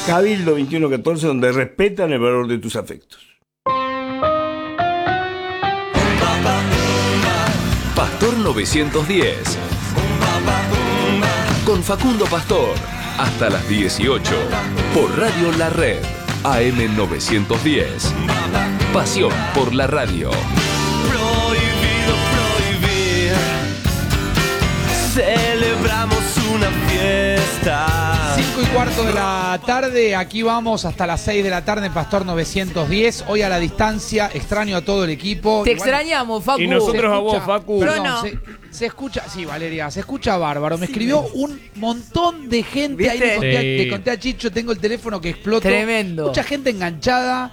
Cabildo 2114, donde respetan el valor de tus afectos. Pastor 910. Con Facundo Pastor. Hasta las 18. Por Radio La Red. AM 910. Pasión por la radio. Prohibido prohibir. Celebramos una fiesta. 5:15 de la tarde, aquí vamos hasta las 6 de la tarde en Pastor 910. Hoy a la distancia, extraño a todo el equipo. Te extrañamos, Facu. Y nosotros a vos, Facu. Perdón, no. se escucha, sí, Valeria, se escucha bárbaro. Me escribió un montón de gente. ¿Viste? Ahí Sí. le conté a Chicho, tengo el teléfono que explotó. Tremendo. Mucha gente enganchada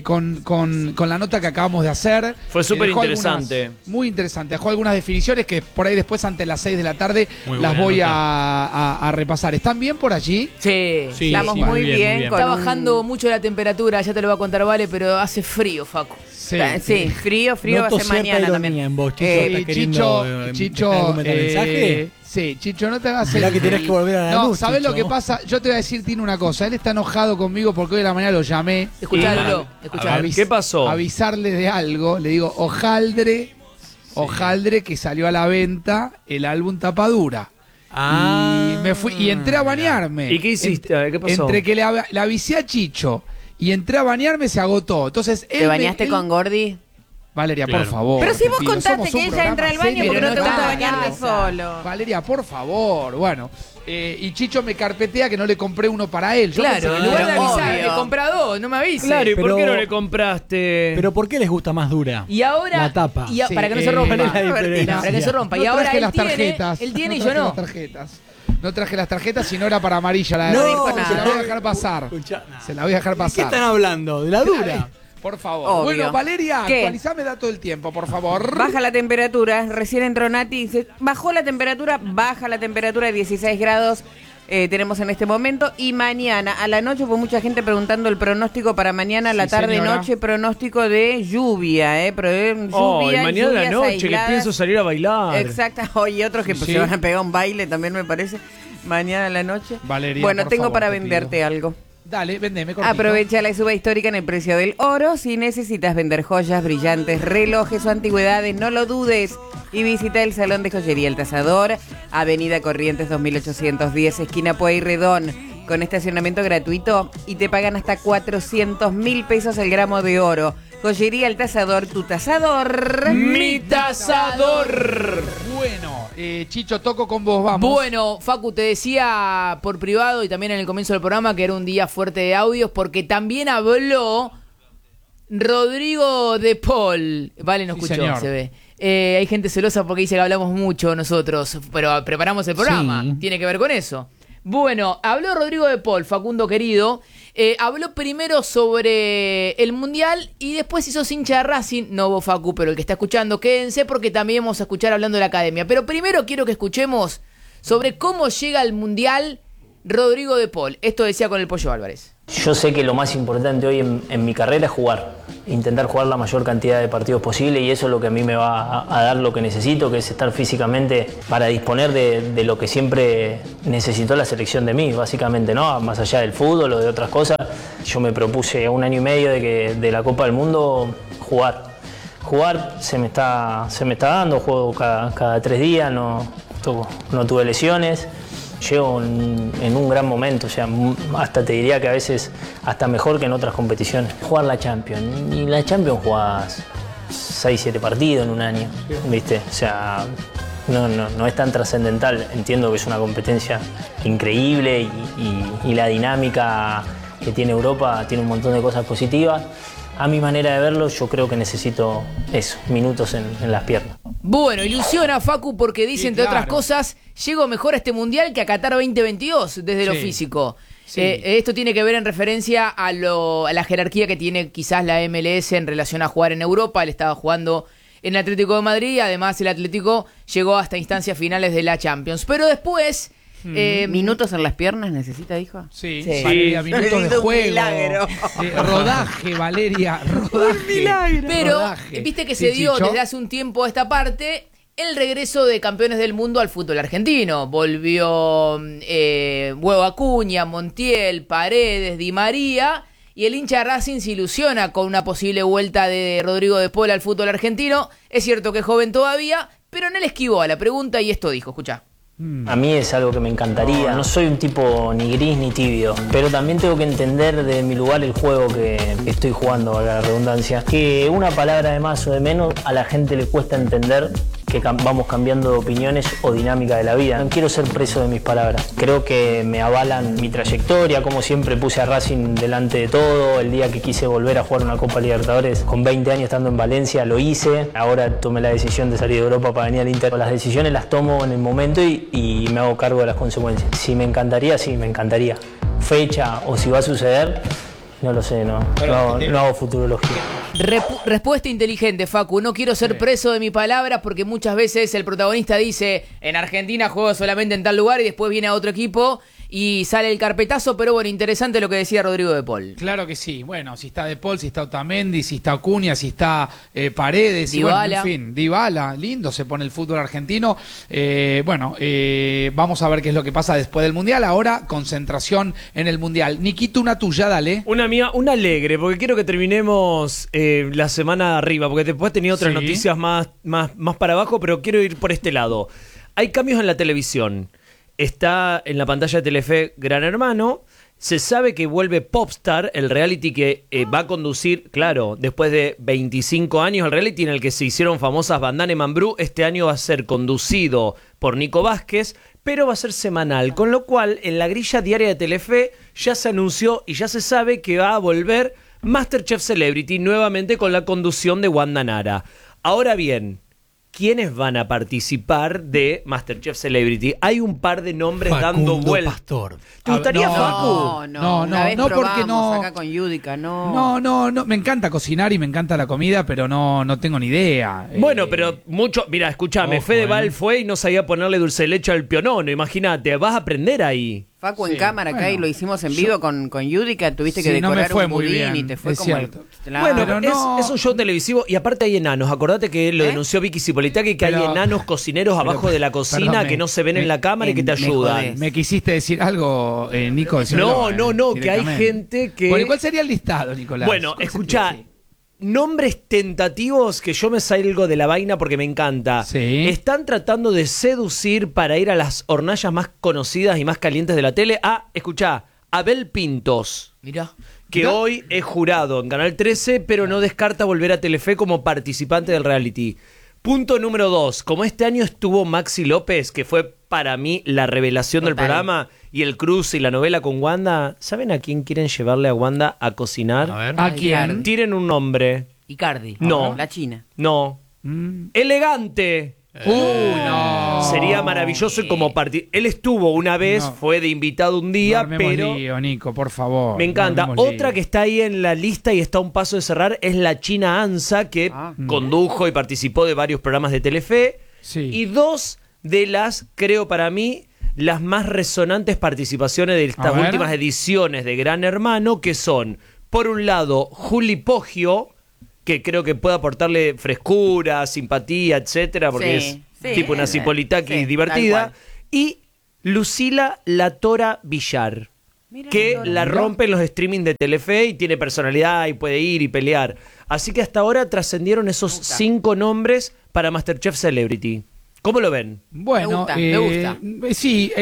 con la nota que acabamos de hacer. Fue súper Dejó interesante. Muy interesante. Dejó algunas definiciones que por ahí después, ante las 6 de la tarde, Muy las buena voy nota. a repasar. ¿Están bien por allí? Sí, Sí, estamos sí, muy bien. muy Está bajando mucho la temperatura, ya te lo va a contar Vale, pero hace frío, Facu. Sí. Frío va a Noto ser cierta mañana ironía también. en vos, Chicho. ¿Estás queriendo Chicho, dejar algún metamensaje? sí, Chicho, no te hagas Mirá que tenés que volver a la No, luz, ¿sabés Chicho? lo que pasa? Yo te voy a decir, tiene una cosa. Él está enojado conmigo porque hoy de la mañana lo llamé. Escuchalo, A escuchalo. ver, ¿qué pasó? Avisarle de algo. Le digo, hojaldre que salió a la venta el álbum Tapadura. Ah. Y me fui y entré a bañarme. ¿Y qué hiciste? A ver, ¿qué pasó? Entre que le avisé a Chicho y entré a bañarme, se agotó. Entonces, ¿Te bañaste con Gordi? Valeria, Claro. por favor. Pero si te vos pido, contaste somos que un ella programa entra al baño serio, porque no te gusta está bañarte en solo. Valeria, por favor. Bueno, y Chicho me carpetea que no le compré uno para él. Yo pensé Claro, que en le lugar iba de a avisar, comprar. le compra dos, no me avises. Claro, ¿y por Pero- qué no le compraste? Pero ¿por qué les gusta más dura? Y ahora. La tapa. y Sí, para que no se rompa. ¿cuál es la diferencia? Para que no se rompa. Y No ahora traje él las tiene, tarjetas. él tiene y traje yo no. las tarjetas. No traje las tarjetas, sino era para amarilla la de No, dijo dijo Se la nada. voy a dejar pasar. Escuchá, nada. Se la voy a dejar ¿De qué pasar. están hablando? ¿De la dura? Por favor. Obvio. Bueno, Valeria, ¿Qué? actualizame dato del tiempo, por favor. Baja la temperatura, recién entró Nati y dice, bajó la temperatura, baja la temperatura de 16 grados tenemos en este momento. Y mañana, a la noche, fue mucha gente preguntando el pronóstico para mañana, la Sí, tarde, señora. noche, pronóstico de lluvia, lluvia, Oh, y mañana a la lluvias noche, aisladas. que pienso salir a bailar. Exacto, hoy otros que pues, Sí. se van a pegar un baile también me parece, mañana a la noche. Valeria, bueno, por tengo favor, para te venderte pido. algo. Dale, vendeme cortito. Aprovecha la suba histórica en el precio del oro. Si necesitas vender joyas, brillantes, relojes o antigüedades, no lo dudes. Y visita el Salón de Joyería El Tasador, Avenida Corrientes 2810, esquina Pueyrredón, con estacionamiento gratuito y te pagan hasta 400.000 pesos el gramo de oro. Joyería El Tasador, tu tasador. ¡Mi tasador! Bueno, Chicho, toco con vos, vamos. Bueno, Facu, te decía por privado y también en el comienzo del programa que era un día fuerte de audios porque también habló Rodrigo de Paul. Vale, no Sí, escuchó, señor. se ve. Hay gente celosa porque dice que hablamos mucho nosotros, pero preparamos el programa. Sí. Tiene que ver con eso. Bueno, habló Rodrigo de Paul, Facundo querido. Habló primero sobre el Mundial y después hizo hincha de Racing. No vos, Facu, pero el que está escuchando, quédense porque también vamos a escuchar hablando de la academia. Pero primero quiero que escuchemos sobre cómo llega al Mundial Rodrigo de Paul. Esto decía con el Pollo Álvarez. Yo sé que lo más importante hoy en mi carrera es jugar, intentar jugar la mayor cantidad de partidos posible y eso es lo que a mí me va a dar lo que necesito, que es estar físicamente para disponer de lo que siempre necesitó la selección de mí, básicamente, ¿no? Más allá del fútbol o de otras cosas, yo me propuse 1 año y medio de la Copa del Mundo jugar. Jugar se me está dando, juego cada 3 días, no tuve lesiones. Llego en un gran momento, o sea, hasta te diría que a veces hasta mejor que en otras competiciones. Jugar la Champions, y la Champions jugás 6-7 partidos en un año, ¿viste? O sea, no es tan trascendental. Entiendo que es una competencia increíble y la dinámica que tiene Europa tiene un montón de cosas positivas. A mi manera de verlo, yo creo que necesito eso, minutos en las piernas. Bueno, ilusiona Facu porque dice, Sí, entre otras claro. cosas, llego mejor a este Mundial que a Qatar 2022 desde lo Sí. físico. Sí. Esto tiene que ver en referencia a la jerarquía que tiene quizás la MLS en relación a jugar en Europa. Él estaba jugando en el Atlético de Madrid y además el Atlético llegó hasta instancias finales de la Champions. Pero después... ¿Minutos en las piernas necesita, dijo? Sí, Sí. Valeria, minutos de Un juego. milagro. Rodaje, Valeria, rodaje. Pero, rodaje. viste que Sí, se dio Chicho. desde hace un tiempo a esta parte el regreso de campeones del mundo al fútbol argentino. Volvió Hugo Acuña, Montiel, Paredes, Di María, y el hincha de Racing se ilusiona con una posible vuelta de Rodrigo de Paul al fútbol argentino. Es cierto que es joven todavía, pero no le esquivó a la pregunta y esto dijo, escuchá. A mí es algo que me encantaría. No soy un tipo ni gris ni tibio, pero también tengo que entender de mi lugar el juego que estoy jugando, valga la redundancia. Que una palabra de más o de menos a la gente le cuesta entender que vamos cambiando de opiniones o dinámica de la vida. No quiero ser preso de mis palabras. Creo que me avalan mi trayectoria, como siempre puse a Racing delante de todo. El día que quise volver a jugar una Copa Libertadores con 20 años estando en Valencia, lo hice. Ahora tomé la decisión de salir de Europa para venir al Inter. Las decisiones las tomo en el momento y me hago cargo de las consecuencias. Si me encantaría, sí, me encantaría. Fecha o si va a suceder, no lo sé, no hago futurología. Respuesta inteligente, Facu. No quiero ser preso de mi palabra porque muchas veces el protagonista dice en Argentina juego solamente en tal lugar y después viene a otro equipo y sale el carpetazo, pero bueno, interesante lo que decía Rodrigo de Paul. Claro que sí. Bueno, si está de Paul, si está Otamendi, si está Acuña, si está Paredes, Dybala. Y bueno, en fin, Dybala, lindo se pone el fútbol argentino. Vamos a ver qué es lo que pasa después del Mundial. Ahora, concentración en el Mundial. Niquito, una tuya, dale. Una mía, una alegre, porque quiero que terminemos la semana arriba, porque después tenía otras noticias más para abajo, pero quiero ir por este lado. Hay cambios en la televisión. Está en la pantalla de Telefe Gran Hermano. Se sabe que vuelve Popstar, el reality que va a conducir, claro, después de 25 años, el reality en el que se hicieron famosas Bandana y Mambrú. Este año va a ser conducido por Nico Vázquez, pero va a ser semanal, con lo cual en la grilla diaria de Telefe ya se anunció y ya se sabe que va a volver MasterChef Celebrity nuevamente con la conducción de Wanda Nara. Ahora bien, ¿quiénes van a participar de MasterChef Celebrity? Hay un par de nombres dando vueltas. Pastor. ¿Te gustaría, Facu? No, porque no. Acá con Yudica, no. No, me encanta cocinar y me encanta la comida, pero no tengo ni idea. Bueno, pero mucho. Mira, escúchame, ojo, Fedeval fue y no sabía ponerle dulce de leche al pionono. Imagínate, vas a aprender ahí. Facu en cámara acá y lo hicimos en vivo con Yudica, tuviste que Sí, no me decorar fue un muy budín bien, y te fue es como cierto. Bueno, pero es un show televisivo y aparte hay enanos. Acordate que lo denunció Vicky Cipolitaki, que hay Pero- enanos cocineros abajo de la cocina perdón, que no se ven en la cámara y que te me ayudan. jodés. ¿Me quisiste decir algo, Nico? Decímelo, No, que hay directamente. gente que... Bueno, ¿cuál sería el listado, Nicolás? Bueno, ¿Cuál escuchá, sería? Sí. nombres tentativos que yo me salgo de la vaina porque me encanta. Sí. Están tratando de seducir para ir a las hornallas más conocidas y más calientes de la tele. Escuchá, Abel Pintos, Mirá. que Mirá. hoy es jurado en Canal 13, pero no descarta volver a Telefe como participante del reality. Punto número 2. Como este año estuvo Maxi López, que fue para mí la revelación del Total. programa, y el cruce y la novela con Wanda, ¿saben a quién quieren llevarle a Wanda a cocinar? A ver. ¿A quién? Tiren un nombre. Icardi. No. La China. No. Elegante. No. Sería maravilloso y como él estuvo una vez, No. fue de invitado un día, No armemos pero lío, Nico, por favor. me encanta. No armemos Otra lío. que está ahí en la lista y está a un paso de cerrar es la China Ansa, que condujo y participó de varios programas de Telefe. Sí. Y dos de las, creo para mí, las más resonantes participaciones de A estas ver. últimas ediciones de Gran Hermano, que son, por un lado, Juli Poggio, que creo que puede aportarle frescura, simpatía, etcétera, porque Sí, es sí, tipo una Cipolitaki sí, divertida. tal cual. Y Lucila La Tora Villar, Mira que la Tora. la rompe en los streaming de Telefe y tiene personalidad y puede ir y pelear. Así que hasta ahora trascendieron esos 5 nombres para MasterChef Celebrity. ¿Cómo lo ven? Bueno, Me gusta. Sí,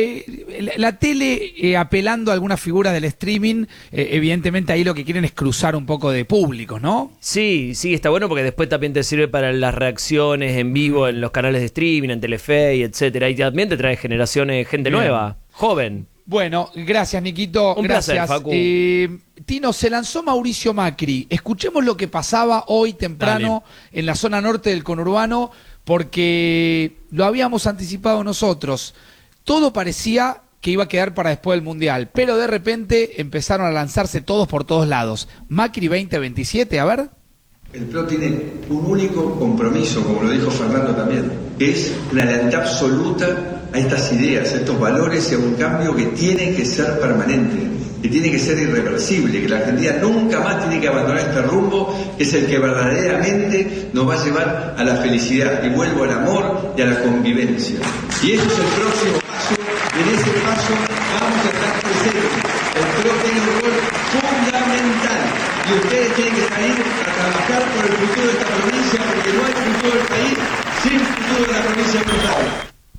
la tele apelando a algunas figuras del streaming, evidentemente ahí lo que quieren es cruzar un poco de públicos, ¿no? Sí, está bueno porque después también te sirve para las reacciones en vivo en los canales de streaming, en Telefe y etcétera. Y también te trae generaciones, gente Bien. nueva, joven. Bueno, gracias, Niquito. Un gracias. placer, Facu. Tino, se lanzó Mauricio Macri. Escuchemos lo que pasaba hoy temprano en la zona norte del conurbano, porque lo habíamos anticipado nosotros. Todo parecía que iba a quedar para después del Mundial, pero de repente empezaron a lanzarse todos por todos lados. Macri 2027, a ver. El PRO tiene un único compromiso, como lo dijo Fernando también, que es una lealtad absoluta a estas ideas, a estos valores y a un cambio que tiene que ser permanente. y tiene que ser irreversible, que la Argentina nunca más tiene que abandonar este rumbo, que es el que verdaderamente nos va a llevar a la felicidad, y vuelvo al amor y a la convivencia. Y este es el próximo paso, y en ese paso vamos a estar presentes. El PRO tiene un rol fundamental, y ustedes tienen que salir a trabajar por el futuro de esta provincia, porque no hay futuro del país sin futuro de la provincia de Buenos Aires.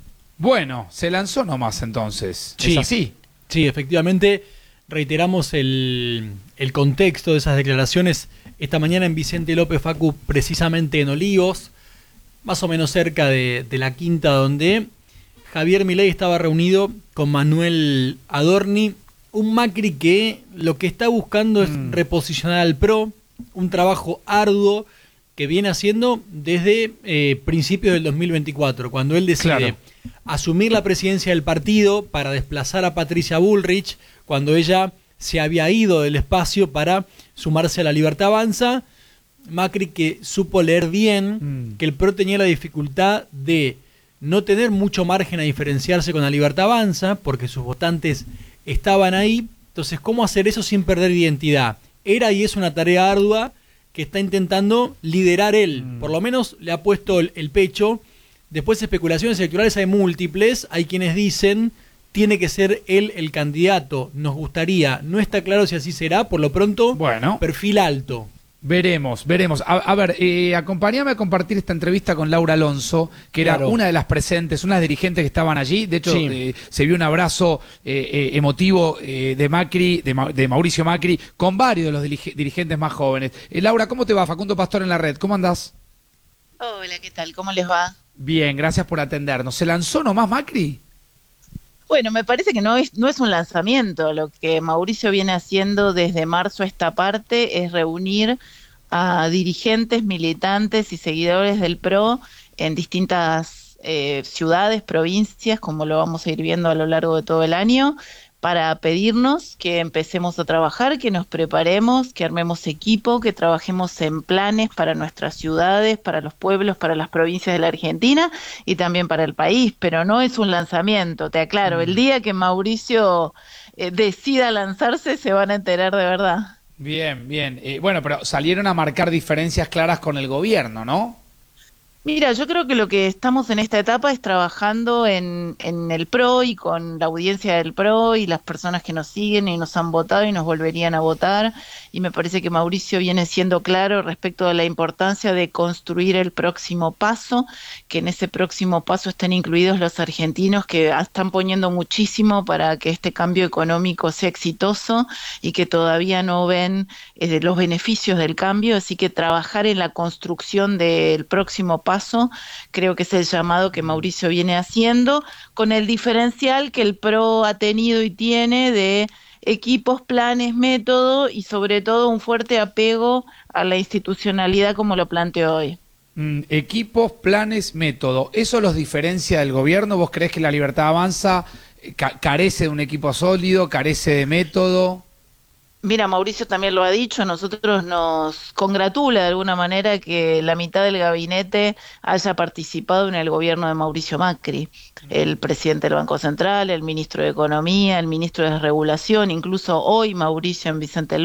Bueno, se lanzó nomás entonces. Sí. ¿Es así? Sí, efectivamente, reiteramos el contexto de esas declaraciones esta mañana en Vicente López, Facu, precisamente en Olivos, más o menos cerca de la quinta, donde Javier Milei estaba reunido con Manuel Adorni, un Macri que lo que está buscando es reposicionar al PRO, un trabajo arduo que viene haciendo desde principios del 2024, cuando él decide asumir la presidencia del partido para desplazar a Patricia Bullrich, cuando ella se había ido del espacio para sumarse a la Libertad Avanza. Macri, que supo leer bien que el PRO tenía la dificultad de no tener mucho margen a diferenciarse con la Libertad Avanza, porque sus votantes estaban ahí. Entonces, ¿cómo hacer eso sin perder identidad? Era y es una tarea ardua que está intentando liderar él. Por lo menos le ha puesto el pecho. Después, especulaciones electorales hay múltiples. Hay quienes dicen, tiene que ser él el candidato. Nos gustaría. No está claro si así será. Por lo pronto, perfil alto. Veremos. A ver, acompáñame a compartir esta entrevista con Laura Alonso, que era una de las presentes, unas dirigentes que estaban allí. De hecho, se vio un abrazo emotivo de Macri, de Mauricio Macri, con varios de los dirigentes más jóvenes. Laura, ¿cómo te va? Facundo Pastor en la red. ¿Cómo andás? Hola, ¿qué tal? ¿Cómo les va? Bien, gracias por atendernos. ¿Se lanzó nomás Macri? Bueno, me parece que no es un lanzamiento. Lo que Mauricio viene haciendo desde marzo a esta parte es reunir a dirigentes, militantes y seguidores del PRO en distintas ciudades, provincias, como lo vamos a ir viendo a lo largo de todo el año, para pedirnos que empecemos a trabajar, que nos preparemos, que armemos equipo, que trabajemos en planes para nuestras ciudades, para los pueblos, para las provincias de la Argentina y también para el país, pero no es un lanzamiento, te aclaro, el día que Mauricio decida lanzarse se van a enterar de verdad. Bien. Bueno, pero salieron a marcar diferencias claras con el gobierno, ¿no? Mira, yo creo que lo que estamos en esta etapa es trabajando en el PRO y con la audiencia del PRO y las personas que nos siguen y nos han votado y nos volverían a votar, y me parece que Mauricio viene siendo claro respecto de la importancia de construir el próximo paso, que en ese próximo paso estén incluidos los argentinos, que están poniendo muchísimo para que este cambio económico sea exitoso y que todavía no ven los beneficios del cambio, así que trabajar en la construcción del próximo paso creo que es el llamado que Mauricio viene haciendo, con el diferencial que el PRO ha tenido y tiene de equipos, planes, método y sobre todo un fuerte apego a la institucionalidad como lo planteó hoy. Equipos, planes, método, ¿eso los diferencia del gobierno? ¿Vos creés que la Libertad Avanza carece de un equipo sólido, carece de método? Mira, Mauricio también lo ha dicho, a nosotros nos congratula de alguna manera que la mitad del gabinete haya participado en el gobierno de Mauricio Macri, el presidente del Banco Central, el ministro de Economía, el ministro de Regulación, incluso hoy Mauricio en Vicente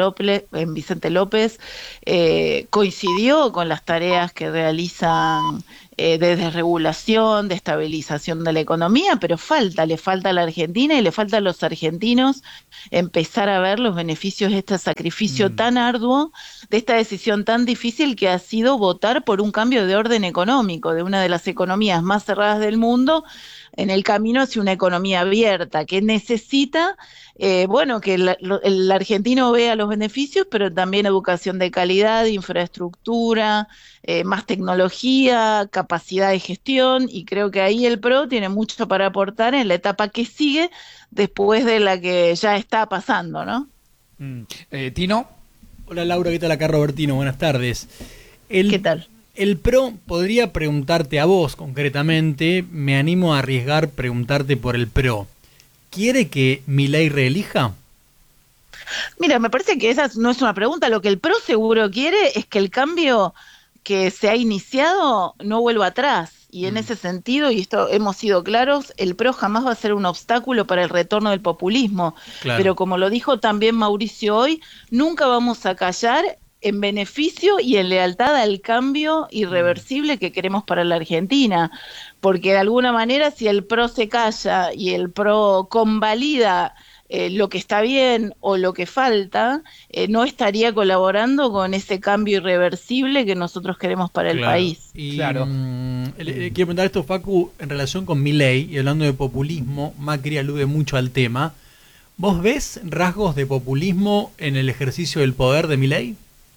López coincidió con las tareas que realizan de desregulación, de estabilización de la economía, pero le falta a la Argentina y le falta a los argentinos empezar a ver los beneficios de este sacrificio tan arduo, de esta decisión tan difícil que ha sido votar por un cambio de orden económico, de una de las economías más cerradas del mundo, en el camino hacia una economía abierta, que necesita, que el argentino vea los beneficios, pero también educación de calidad, infraestructura, más tecnología, capacidad de gestión, y creo que ahí el PRO tiene mucho para aportar en la etapa que sigue después de la que ya está pasando, ¿no? ¿Tino? Hola Laura, ¿qué tal? Acá Robertino, buenas tardes. ¿Qué tal? El PRO podría preguntarte a vos concretamente, me animo a arriesgar preguntarte por el PRO. ¿Quiere que Milei reelija? Mira, me parece que esa no es una pregunta. Lo que el PRO seguro quiere es que el cambio que se ha iniciado no vuelva atrás. Y en ese sentido, y esto hemos sido claros, el PRO jamás va a ser un obstáculo para el retorno del populismo. Claro. Pero como lo dijo también Mauricio hoy, nunca vamos a callar en beneficio y en lealtad al cambio irreversible que queremos para la Argentina. Porque de alguna manera, si el PRO se calla y el PRO convalida lo que está bien o lo que falta, no estaría colaborando con ese cambio irreversible que nosotros queremos para el país. Y, quiero preguntar esto, Facu, en relación con Milei, y hablando de populismo, Macri alude mucho al tema. ¿Vos ves rasgos de populismo en el ejercicio del poder de Milei?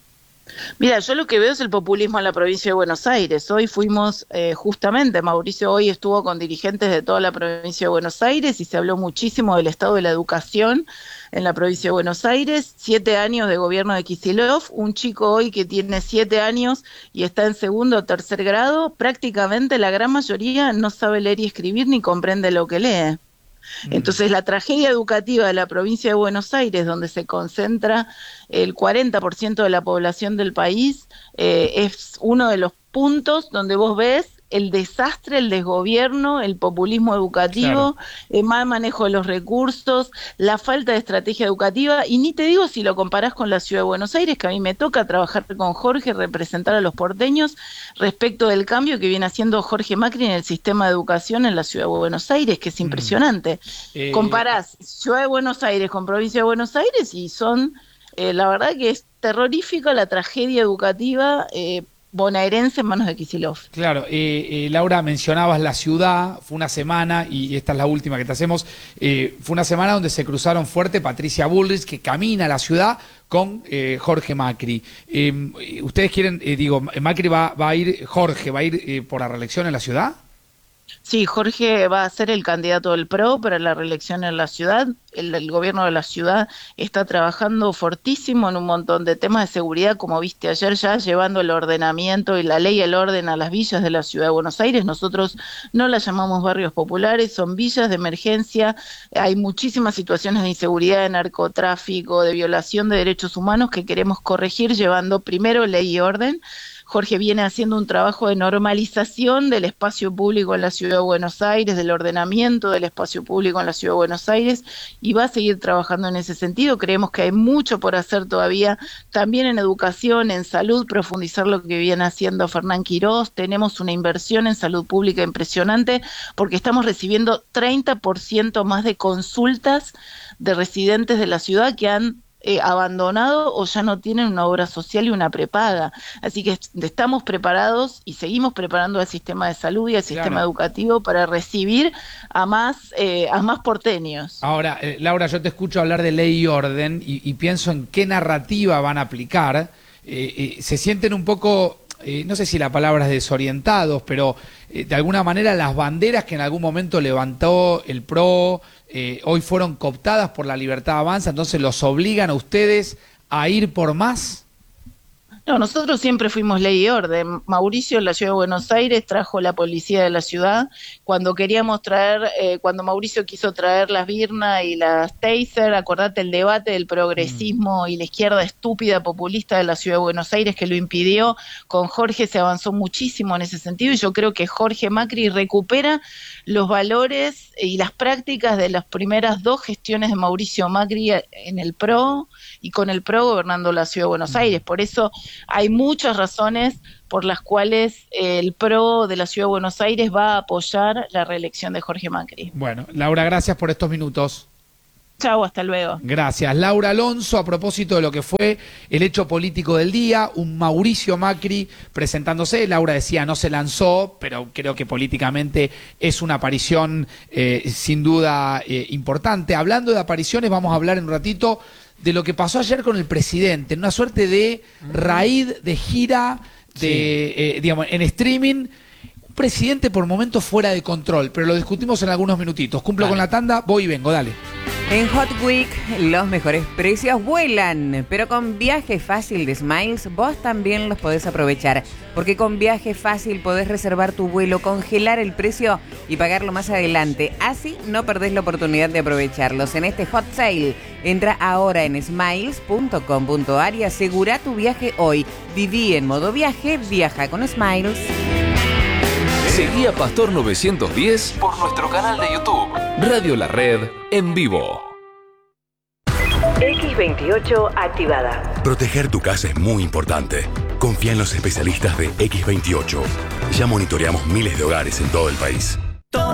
Mira, yo lo que veo es el populismo en la provincia de Buenos Aires. Hoy fuimos, justamente, Mauricio hoy estuvo con dirigentes de toda la provincia de Buenos Aires y se habló muchísimo del estado de la educación en la provincia de Buenos Aires. 7 años de gobierno de Kicillof, un chico hoy que tiene 7 años y está en 2º o 3er grado, prácticamente la gran mayoría no sabe leer y escribir ni comprende lo que lee. Entonces la tragedia educativa de la provincia de Buenos Aires, donde se concentra el 40% de la población del país, es uno de los puntos donde vos ves el desastre, el desgobierno, el populismo educativo, el mal manejo de los recursos, la falta de estrategia educativa, y ni te digo si lo comparás con la ciudad de Buenos Aires, que a mí me toca trabajar con Jorge, representar a los porteños respecto del cambio que viene haciendo Jorge Macri en el sistema de educación en la ciudad de Buenos Aires, que es impresionante. Comparás ciudad de Buenos Aires con provincia de Buenos Aires y son, la verdad que es terrorífica la tragedia educativa bonaerense en manos de Kicillof. Claro, Laura, mencionabas la ciudad, fue una semana, y esta es la última que te hacemos, fue una semana donde se cruzaron fuerte Patricia Bullrich, que camina a la ciudad, con Jorge Macri. ¿Ustedes quieren, Macri va a ir, Jorge va a ir por la reelección en la ciudad? Sí, Jorge va a ser el candidato del PRO para la reelección en la ciudad. El gobierno de la ciudad está trabajando fortísimo en un montón de temas de seguridad, como viste ayer, ya llevando el ordenamiento y la ley y el orden a las villas de la ciudad de Buenos Aires. Nosotros no las llamamos barrios populares, son villas de emergencia. Hay muchísimas situaciones de inseguridad, de narcotráfico, de violación de derechos humanos que queremos corregir llevando primero ley y orden. Jorge viene haciendo un trabajo de normalización del espacio público en la ciudad de Buenos Aires, del ordenamiento del espacio público en la ciudad de Buenos Aires, y va a seguir trabajando en ese sentido. Creemos que hay mucho por hacer todavía, también en educación, en salud, profundizar lo que viene haciendo Fernán Quirós. Tenemos una inversión en salud pública impresionante, porque estamos recibiendo 30% más de consultas de residentes de la ciudad que han abandonado o ya no tienen una obra social y una prepaga. Así que estamos preparados y seguimos preparando al sistema de salud y al sistema educativo para recibir a más porteños. Ahora, Laura, yo te escucho hablar de ley y orden y pienso en qué narrativa van a aplicar. Se sienten un poco, no sé si la palabra es desorientados, pero de alguna manera las banderas que en algún momento levantó el PRO hoy fueron cooptadas por la Libertad Avanza, entonces los obligan a ustedes a ir por más. No, nosotros siempre fuimos ley y orden. Mauricio en la ciudad de Buenos Aires trajo la policía de la ciudad. Cuando queríamos traer, cuando Mauricio quiso traer las Birna y las Taser, acordate el debate del progresismo y la izquierda estúpida populista de la ciudad de Buenos Aires que lo impidió. Con Jorge se avanzó muchísimo en ese sentido y yo creo que Jorge Macri recupera los valores y las prácticas de las primeras 2 gestiones de Mauricio Macri en el PRO y con el PRO gobernando la ciudad de Buenos Aires. Por eso hay muchas razones por las cuales el PRO de la ciudad de Buenos Aires va a apoyar la reelección de Jorge Macri. Bueno, Laura, gracias por estos minutos. Chau, hasta luego. Gracias. Laura Alonso, a propósito de lo que fue el hecho político del día, un Mauricio Macri presentándose. Laura decía no se lanzó, pero creo que políticamente es una aparición sin duda importante. Hablando de apariciones, vamos a hablar en un ratito de lo que pasó ayer con el presidente, en una suerte de raíz de gira digamos, en streaming. Un presidente por momentos fuera de control, pero lo discutimos en algunos minutitos. Cumplo con la tanda, voy y vengo, dale. En Hot Week los mejores precios vuelan, pero con Viaje Fácil de Smiles vos también los podés aprovechar, porque con Viaje Fácil podés reservar tu vuelo, congelar el precio y pagarlo más adelante. Así no perdés la oportunidad de aprovecharlos en este Hot Sale. Entra ahora en smiles.com.ar y asegura tu viaje hoy. Viví en modo viaje, viaja con Smiles. Seguí a Pastor 910 por nuestro canal de YouTube. Radio La Red en vivo. X28 activada. Proteger tu casa es muy importante. Confía en los especialistas de X28. Ya monitoreamos miles de hogares en todo el país.